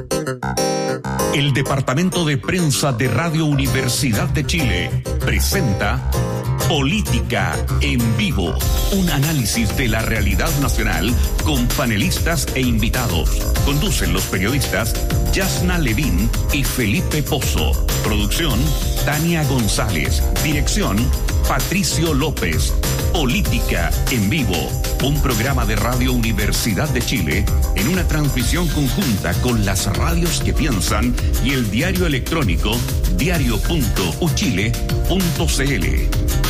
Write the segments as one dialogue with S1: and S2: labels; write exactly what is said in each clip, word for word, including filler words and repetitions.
S1: El Departamento de Prensa de Radio Universidad de Chile presenta Política en Vivo, un análisis de la realidad nacional con panelistas e invitados. Conducen los periodistas Yasna Levín y Felipe Pozo. Producción, Tania González. Dirección, Patricio López. Política en Vivo, un programa de Radio Universidad de Chile en una transmisión conjunta con las radios que piensan y el diario electrónico diario punto u chile punto c l.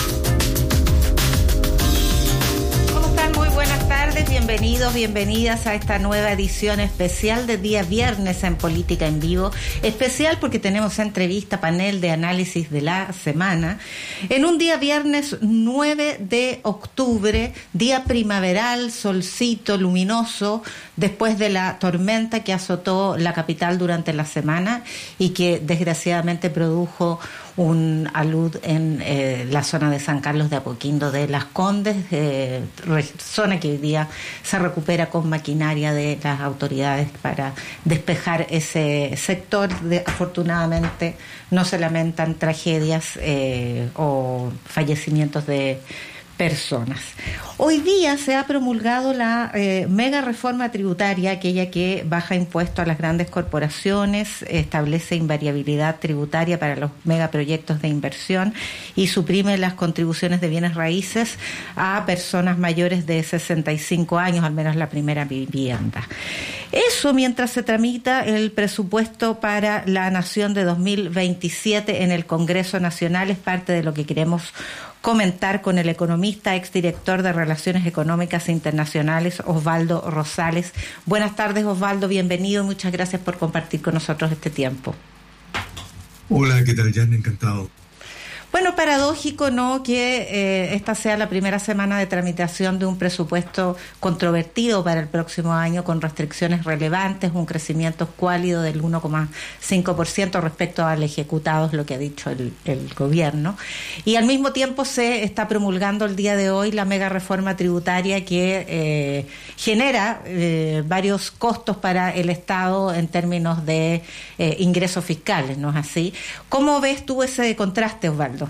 S2: Bienvenidos, bienvenidas a esta nueva edición especial de día viernes en Política en Vivo. Especial porque tenemos entrevista, panel de análisis de la semana. En un día viernes nueve de octubre, día primaveral, solcito, luminoso, después de la tormenta que azotó la capital durante la semana y que desgraciadamente produjo un alud en eh, la zona de San Carlos de Apoquindo de Las Condes, eh, zona que hoy día se recupera con maquinaria de las autoridades para despejar ese sector. De, afortunadamente no se lamentan tragedias eh, o fallecimientos de personas. Hoy día se ha promulgado la eh, mega reforma tributaria, aquella que baja impuestos a las grandes corporaciones, establece invariabilidad tributaria para los megaproyectos de inversión y suprime las contribuciones de bienes raíces a personas mayores de sesenta y cinco años, al menos la primera vivienda. Eso mientras se tramita el presupuesto para la nación de dos mil veintisiete en el Congreso Nacional, es parte de lo que queremos comentar con el economista, exdirector de Relaciones Económicas Internacionales, Osvaldo Rosales. Buenas tardes, Osvaldo, bienvenido, muchas gracias por compartir con nosotros este tiempo.
S3: Hola, ¿qué tal, Jan? Encantado.
S2: Bueno, paradójico, ¿no?, que eh, esta sea la primera semana de tramitación de un presupuesto controvertido para el próximo año, con restricciones relevantes, un crecimiento escuálido del uno coma cinco por ciento respecto al ejecutado, es lo que ha dicho el, el gobierno. Y al mismo tiempo se está promulgando el día de hoy la mega reforma tributaria que eh, genera eh, varios costos para el Estado en términos de eh, ingresos fiscales, ¿no es así? ¿Cómo ves tú ese contraste, Osvaldo?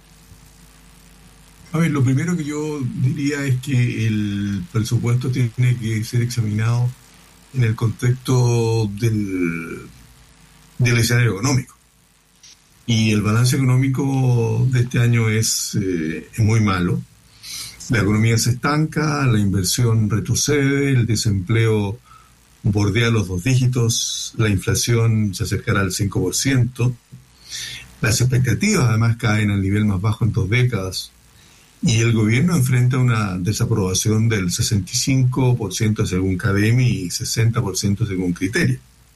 S3: A ver, lo primero que yo diría es que el presupuesto tiene que ser examinado en el contexto del, del escenario económico. Y el balance económico de este año es, eh, es muy malo. La economía se estanca, la inversión retrocede, el desempleo bordea los dos dígitos, la inflación se acercará al cinco por ciento. Las expectativas además caen al nivel más bajo en dos décadas. Y el gobierno enfrenta una desaprobación del sesenta y cinco por ciento según Cademi y sesenta por ciento según Criteria.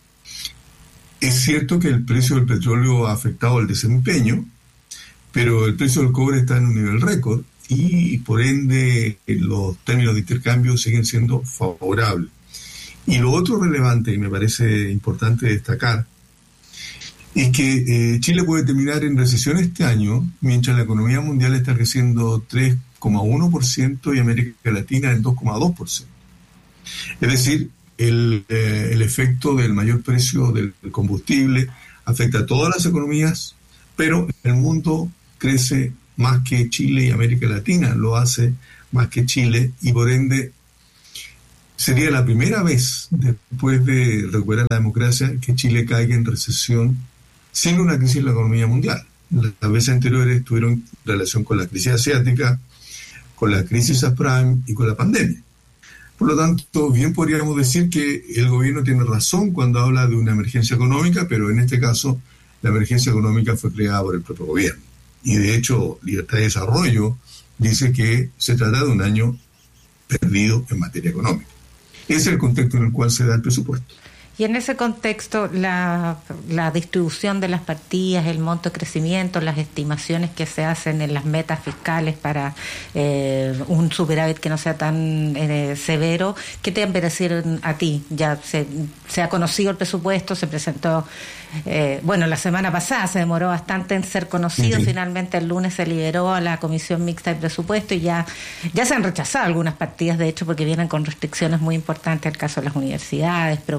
S3: Es cierto que el precio del petróleo ha afectado el desempeño, pero el precio del cobre está en un nivel récord y por ende los términos de intercambio siguen siendo favorables. Y lo otro relevante, y me parece importante destacar, es que eh, Chile puede terminar en recesión este año, mientras la economía mundial está creciendo tres coma uno por ciento y América Latina en dos coma dos por ciento. Es decir, el, eh, el efecto del mayor precio del combustible afecta a todas las economías, pero el mundo crece más que Chile y América Latina lo hace más que Chile, y por ende sería la primera vez después de recuperar la democracia que Chile caiga en recesión sin una crisis en la economía mundial. Las veces anteriores tuvieron relación con la crisis asiática, con la crisis subprime y con la pandemia. Por lo tanto, bien podríamos decir que el gobierno tiene razón cuando habla de una emergencia económica, pero en este caso la emergencia económica fue creada por el propio gobierno. Y de hecho, Libertad de Desarrollo dice que se trata de un año perdido en materia económica. Ese es el contexto en el cual se da el presupuesto.
S2: Y en ese contexto, la, la distribución de las partidas, el monto de crecimiento, las estimaciones que se hacen en las metas fiscales para eh, un superávit que no sea tan eh, severo, ¿qué te parecieron a ti? Ya se, se ha conocido el presupuesto, se presentó, eh, bueno, la semana pasada se demoró bastante en ser conocido, uh-huh. Finalmente el lunes se liberó a la Comisión Mixta de Presupuesto y ya, ya se han rechazado algunas partidas, de hecho, porque vienen con restricciones muy importantes, el caso de las universidades, programas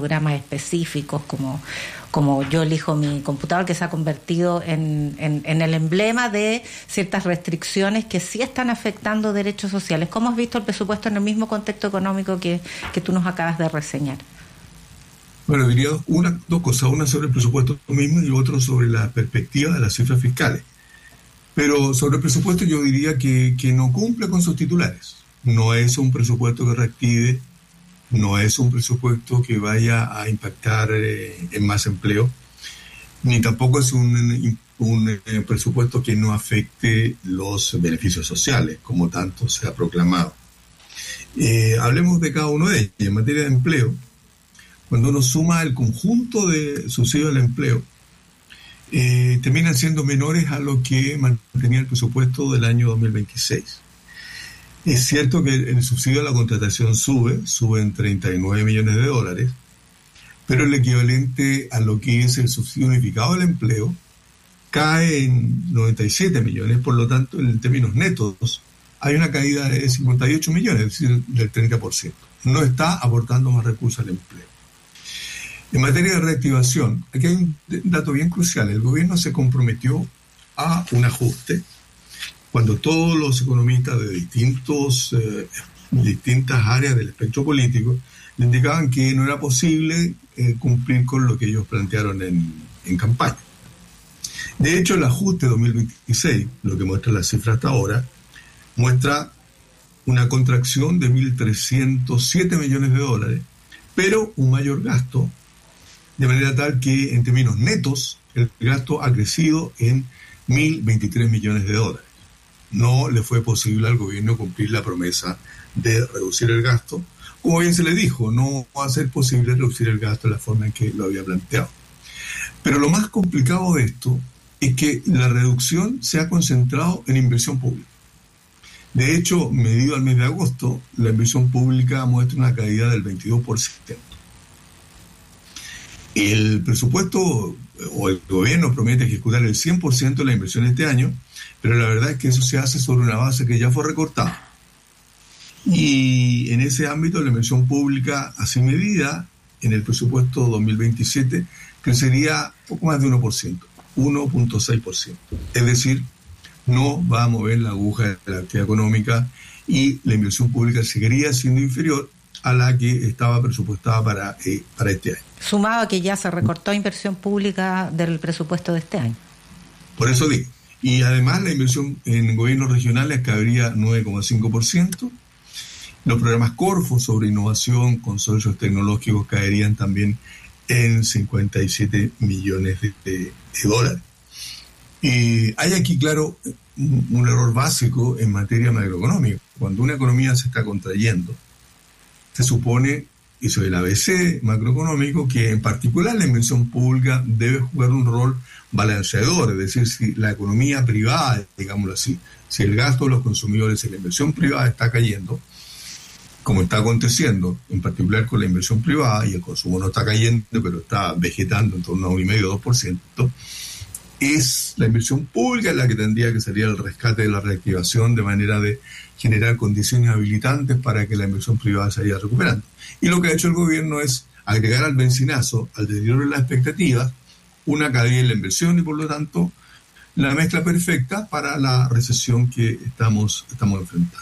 S2: específicos, como, como yo elijo mi computador, que se ha convertido en, en, en el emblema de ciertas restricciones que sí están afectando derechos sociales. ¿Cómo has visto el presupuesto en el mismo contexto económico que, que tú nos acabas de reseñar?
S3: Bueno, diría una, dos cosas, una sobre el presupuesto mismo y otra sobre la perspectiva de las cifras fiscales. Pero sobre el presupuesto yo diría que, que no cumple con sus titulares. No es un presupuesto que reactive, no es un presupuesto que vaya a impactar eh, en más empleo, ni tampoco es un, un eh, presupuesto que no afecte los beneficios sociales, como tanto se ha proclamado. Eh, hablemos de cada uno de ellos. En materia de empleo, cuando uno suma el conjunto de subsidios al empleo, eh, terminan siendo menores a lo que mantenía el presupuesto del año dos mil veintiséis. Es cierto que el subsidio a la contratación sube, sube en treinta y nueve millones de dólares, pero el equivalente a lo que es el subsidio unificado del empleo cae en noventa y siete millones, por lo tanto, en términos netos, hay una caída de cincuenta y ocho millones, es decir, del treinta por ciento. No está aportando más recursos al empleo. En materia de reactivación, aquí hay un dato bien crucial. El gobierno se comprometió a un ajuste cuando todos los economistas de distintos, eh, distintas áreas del espectro político le indicaban que no era posible eh, cumplir con lo que ellos plantearon en, en campaña. De hecho, el ajuste dos mil veintiséis, lo que muestra la cifra hasta ahora, muestra una contracción de mil trescientos siete millones de dólares, pero un mayor gasto, de manera tal que en términos netos el gasto ha crecido en mil veintitrés millones de dólares. No le fue posible al gobierno cumplir la promesa de reducir el gasto. Como bien se le dijo, no va a ser posible reducir el gasto de la forma en que lo había planteado. Pero lo más complicado de esto es que la reducción se ha concentrado en inversión pública. De hecho, medido al mes de agosto, la inversión pública muestra una caída del veintidós por ciento. El presupuesto o el gobierno promete ejecutar el cien por ciento de la inversión este año, pero la verdad es que eso se hace sobre una base que ya fue recortada. Y en ese ámbito la inversión pública, así medida, en el presupuesto dos mil veintisiete, crecería poco más de uno por ciento, uno punto seis por ciento. Es decir, no va a mover la aguja de la actividad económica y la inversión pública seguiría siendo inferior a la que estaba presupuestada para, eh, para este año.
S2: Sumado a que ya se recortó inversión pública del presupuesto de este año.
S3: Por eso digo. Y además la inversión en gobiernos regionales caería nueve coma cinco por ciento. Los programas Corfo sobre innovación, consorcios tecnológicos caerían también en cincuenta y siete millones de, de, de dólares. Y hay aquí, claro, un, un error básico en materia macroeconómica. Cuando una economía se está contrayendo, se supone, y eso es el A B C macroeconómico, que en particular la inversión pública debe jugar un rol balanceador, es decir, si la economía privada, digámoslo así, si el gasto de los consumidores y la inversión privada está cayendo, como está aconteciendo, en particular con la inversión privada, y el consumo no está cayendo, pero está vegetando en torno a un coma cinco a dos por ciento, es la inversión pública la que tendría que salir al rescate de la reactivación de manera de generar condiciones habilitantes para que la inversión privada se vaya recuperando. Y lo que ha hecho el gobierno es agregar al benzinazo, al deterioro de las expectativas, una caída en la inversión y por lo tanto la mezcla perfecta para la recesión que estamos, estamos enfrentando.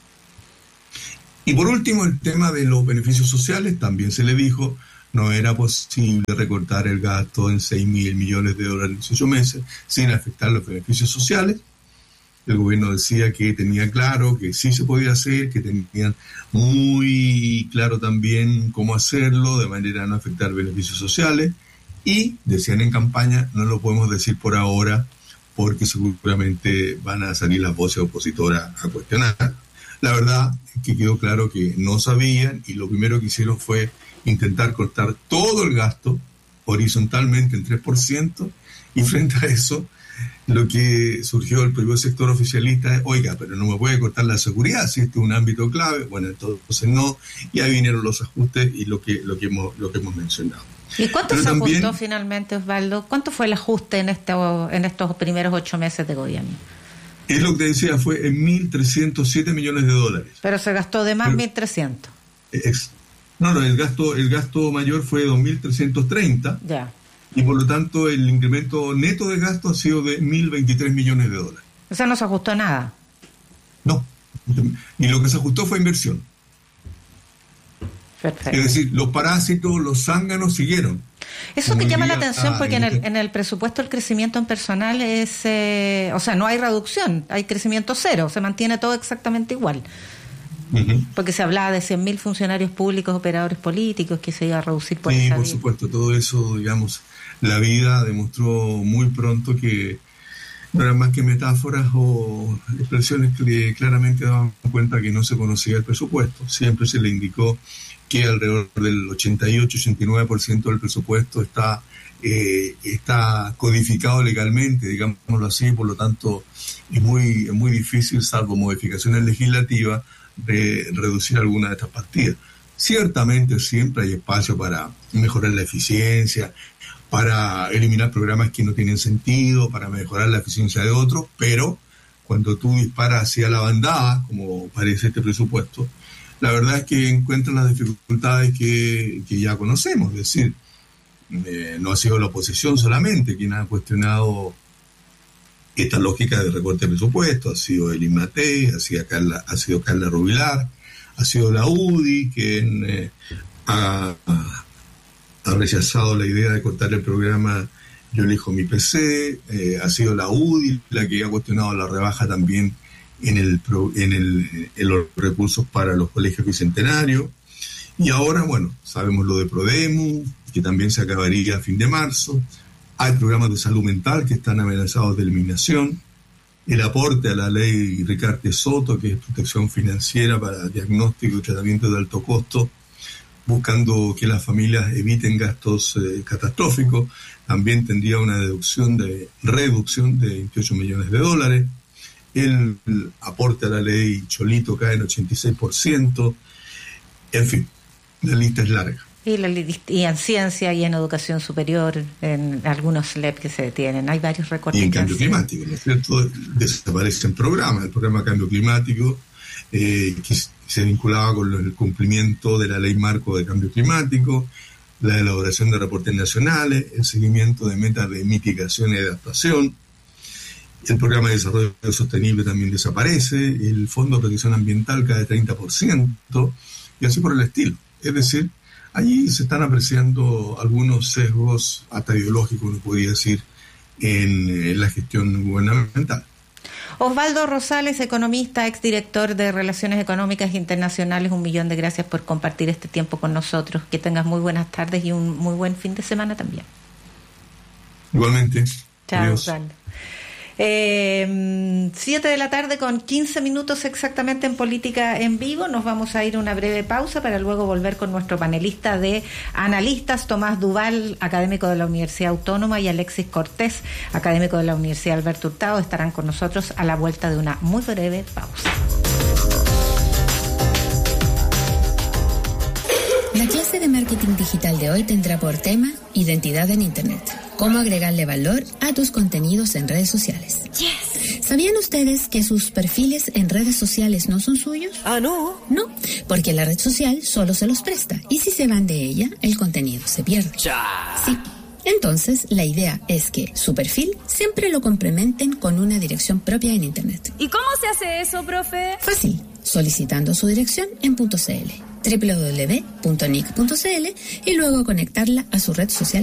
S3: Y por último, el tema de los beneficios sociales, también se le dijo, no era posible recortar el gasto en seis mil millones de dólares en dieciocho meses sin afectar los beneficios sociales. El gobierno decía que tenía claro que sí se podía hacer, que tenían muy claro también cómo hacerlo de manera a no afectar beneficios sociales. Y decían en campaña, no lo podemos decir por ahora porque seguramente van a salir las voces opositoras a cuestionar. La verdad es que quedó claro que no sabían y lo primero que hicieron fue intentar cortar todo el gasto horizontalmente en tres por ciento y frente a eso lo que surgió del propio sector oficialista es, oiga, pero no me puede cortar la seguridad si este es un ámbito clave. Bueno, entonces no, y ahí vinieron los ajustes y lo que, lo que, hemos, lo que hemos mencionado.
S2: ¿Y cuánto pero se también, ajustó finalmente, Osvaldo? ¿Cuánto fue el ajuste en, este, en estos primeros ocho meses de gobierno?
S3: Es lo que te decía, fue en mil trescientos siete millones de dólares.
S2: Pero se gastó de más pero, mil trescientos.
S3: Es, No, no, el gasto, el gasto mayor fue dos mil trescientos treinta.
S2: Ya.
S3: Y por lo tanto el incremento neto de gasto ha sido de mil veintitrés millones de dólares.
S2: O sea, no se ajustó nada.
S3: No. Y lo que se ajustó fue inversión.
S2: Perfecto.
S3: Es decir, los parásitos, los zánganos siguieron.
S2: Eso me llama la atención porque en el, en el presupuesto el crecimiento en personal es, eh, o sea, no hay reducción, hay crecimiento cero, se mantiene todo exactamente igual. Uh-huh. Porque se hablaba de cien mil funcionarios públicos, operadores políticos, que se iba a reducir por
S3: sí,
S2: esa
S3: por
S2: vía.
S3: supuesto, todo eso, digamos, la vida demostró muy pronto que no eran más que metáforas o expresiones que claramente daban cuenta que no se conocía el presupuesto. Siempre se le indicó que alrededor del ochenta y ocho, ochenta y nueve por ciento del presupuesto está, eh, está codificado legalmente, digámoslo así, por lo tanto es muy, es muy difícil, salvo modificaciones legislativas, de reducir alguna de estas partidas. Ciertamente siempre hay espacio para mejorar la eficiencia, para eliminar programas que no tienen sentido, para mejorar la eficiencia de otros, pero cuando tú disparas hacia la bandada, como parece este presupuesto, la verdad es que encuentran las dificultades que, que ya conocemos. Es decir, eh, no ha sido la oposición solamente quien ha cuestionado esta lógica de recorte de presupuesto, ha sido el INMATE, ha sido Carla, ha sido Carla Rubilar, ha sido la U D I, quien eh, ha, ha rechazado la idea de cortar el programa Yo elijo mi P C, eh, ha sido la U D I la que ha cuestionado la rebaja también en el en el en los recursos para los colegios bicentenarios, y ahora, bueno, sabemos lo de Prodemu, que también se acabaría a fin de marzo. Hay programas de salud mental que están amenazados de eliminación, el aporte a la ley Ricarte Soto, que es protección financiera para diagnóstico y tratamiento de alto costo, buscando que las familias eviten gastos eh, catastróficos, también tendría una deducción de reducción de veintiocho millones de dólares. El aporte a la ley Cholito cae en ochenta y seis por ciento. En fin, la lista es larga.
S2: Y, la, y en ciencia y en educación superior, en algunos L E P que se detienen. Hay varios recortes.
S3: Y en cambio climático, ¿no es cierto? Desaparecen programas. El programa Cambio Climático, eh, que se vinculaba con el cumplimiento de la ley marco de cambio climático, la elaboración de reportes nacionales, el seguimiento de metas de mitigación y adaptación. El programa de desarrollo sostenible también desaparece, el Fondo de Protección Ambiental cae treinta por ciento, y así por el estilo. Es decir, allí se están apreciando algunos sesgos hasta ideológicos, uno podría decir, en, en la gestión gubernamental.
S2: Osvaldo Rosales, economista, exdirector de Relaciones Económicas Internacionales, un millón de gracias por compartir este tiempo con nosotros. Que tengas muy buenas tardes y un muy buen fin de semana también.
S3: Igualmente.
S2: Chao, Osvaldo. Eh, siete de la tarde con quince minutos exactamente en Política en Vivo. Nos vamos a ir a una breve pausa para luego volver con nuestro panelista de analistas, Tomás Duval, académico de la Universidad Autónoma, y Alexis Cortés, académico de la Universidad Alberto Hurtado, estarán con nosotros a la vuelta de una muy breve pausa.
S4: La clase de marketing digital de hoy tendrá por tema identidad en Internet. Cómo agregarle valor a tus contenidos en redes sociales. Yes. ¿Sabían ustedes que sus perfiles en redes sociales no son suyos?
S5: Ah, ¿no?
S4: No, porque la red social solo se los presta y si se van de ella, el contenido se pierde.
S5: Ya.
S4: Sí. Entonces, la idea es que su perfil siempre lo complementen con una dirección propia en Internet.
S5: ¿Y cómo se hace eso, profe?
S4: Fácil, solicitando su dirección en .cl, doble u doble u doble u punto nic punto c l, y luego conectarla a su red social